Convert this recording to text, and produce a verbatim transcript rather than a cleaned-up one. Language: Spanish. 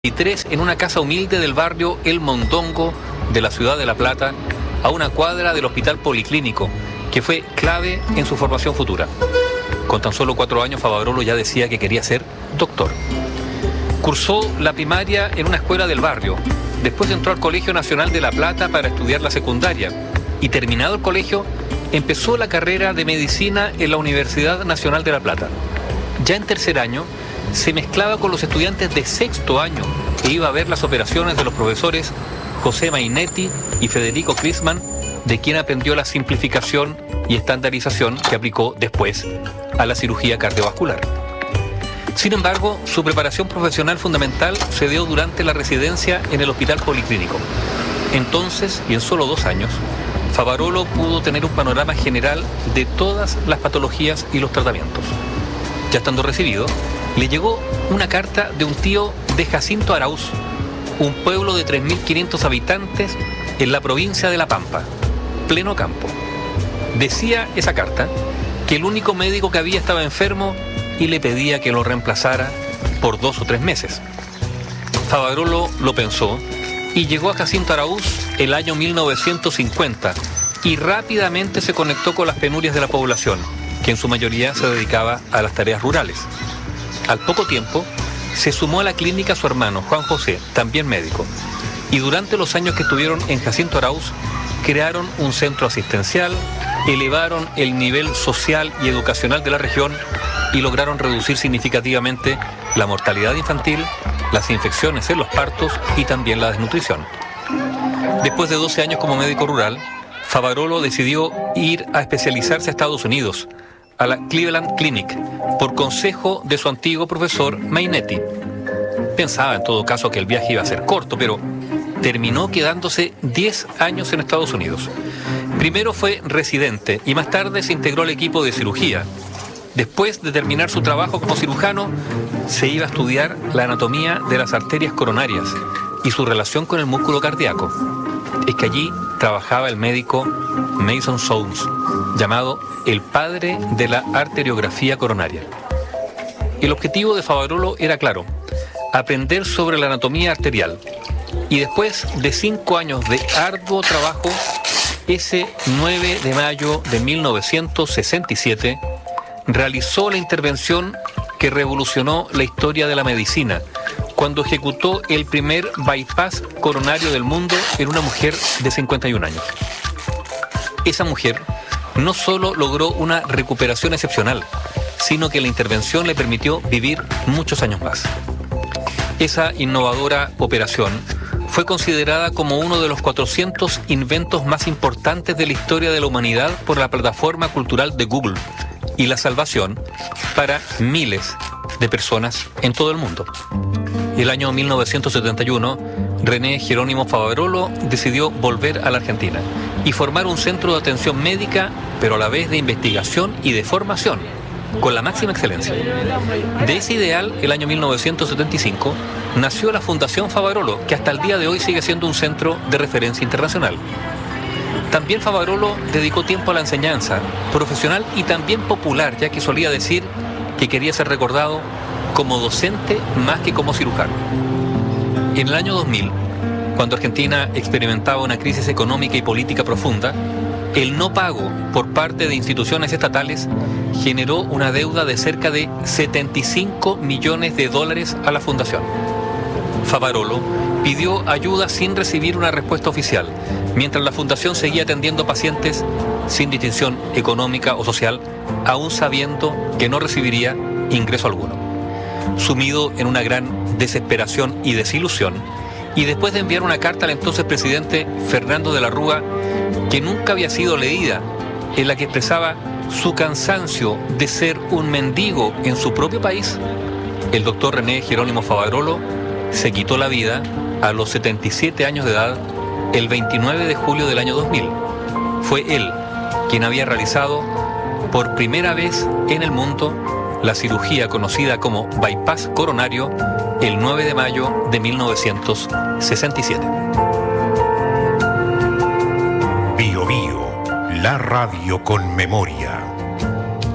tres en una casa humilde del barrio El Mondongo de la ciudad de La Plata, a una cuadra del Hospital Policlínico, que fue clave en su formación futura. Con tan solo cuatro años, Favarolo ya decía que quería ser doctor. Cursó la primaria en una escuela del barrio. Después entró al Colegio Nacional de La Plata para estudiar la secundaria. Y terminado el colegio, empezó la carrera de medicina en la Universidad Nacional de La Plata. Ya en tercer año, se mezclaba con los estudiantes de sexto año e iba a ver las operaciones de los profesores José Mainetti y Federico Crisman, de quien aprendió la simplificación y estandarización que aplicó después a la cirugía cardiovascular. Sin embargo, su preparación profesional fundamental se dio durante la residencia en el Hospital Policlínico. Entonces, y en solo dos años, Favarolo pudo tener un panorama general de todas las patologías y los tratamientos. Ya estando recibido, le llegó una carta de un tío de Jacinto Araúz, un pueblo de tres mil quinientos habitantes en la provincia de La Pampa, pleno campo. Decía esa carta que el único médico que había estaba enfermo y le pedía que lo reemplazara por dos o tres meses. Favarolo lo pensó y llegó a Jacinto Araúz el año mil novecientos cincuenta y rápidamente se conectó con las penurias de la población, que en su mayoría se dedicaba a las tareas rurales. Al poco tiempo, se sumó a la clínica su hermano, Juan José, también médico, y durante los años que estuvieron en Jacinto Araúz, crearon un centro asistencial, elevaron el nivel social y educacional de la región y lograron reducir significativamente la mortalidad infantil, las infecciones en los partos y también la desnutrición. Después de doce años como médico rural, Favarolo decidió ir a especializarse a Estados Unidos, a la Cleveland Clinic, por consejo de su antiguo profesor Mainetti. Pensaba en todo caso que el viaje iba a ser corto, pero terminó quedándose diez años en Estados Unidos. Primero fue residente y más tarde se integró al equipo de cirugía. Después de terminar su trabajo como cirujano, se iba a estudiar la anatomía de las arterias coronarias y su relación con el músculo cardíaco. Es que allí trabajaba el médico Mason Soames, llamado el padre de la arteriografía coronaria. El objetivo de Favarolo era claro: aprender sobre la anatomía arterial. Y después de cinco años de arduo trabajo, ese nueve de mayo de mil novecientos sesenta y siete, realizó la intervención que revolucionó la historia de la medicina, cuando ejecutó el primer bypass coronario del mundo en una mujer de cincuenta y un años. Esa mujer no solo logró una recuperación excepcional, sino que la intervención le permitió vivir muchos años más. Esa innovadora operación fue considerada como uno de los cuatrocientos inventos más importantes de la historia de la humanidad por la plataforma cultural de Google y la salvación para miles de personas en todo el mundo. El año mil novecientos setenta y uno, René Jerónimo Favarolo decidió volver a la Argentina y formar un centro de atención médica, pero a la vez de investigación y de formación, con la máxima excelencia. De ese ideal, el año mil novecientos setenta y cinco, nació la Fundación Favarolo, que hasta el día de hoy sigue siendo un centro de referencia internacional. También Favarolo dedicó tiempo a la enseñanza, profesional y también popular, ya que solía decir que quería ser recordado como docente más que como cirujano. En el año dos mil, cuando Argentina experimentaba una crisis económica y política profunda, el no pago por parte de instituciones estatales generó una deuda de cerca de setenta y cinco millones de dólares a la fundación. Favarolo pidió ayuda sin recibir una respuesta oficial, mientras la fundación seguía atendiendo pacientes sin distinción económica o social, aún sabiendo que no recibiría ingreso alguno. Sumido en una gran desesperación y desilusión, y después de enviar una carta al entonces presidente Fernando de la Rúa, que nunca había sido leída, en la que expresaba su cansancio de ser un mendigo en su propio país, el doctor René Jerónimo Favarolo se quitó la vida a los setenta y siete años de edad el veintinueve de julio del año dos mil. Fue él quien había realizado por primera vez en el mundo la cirugía conocida como bypass coronario el nueve de mayo de mil novecientos sesenta y siete. Bio Bio, la radio con memoria.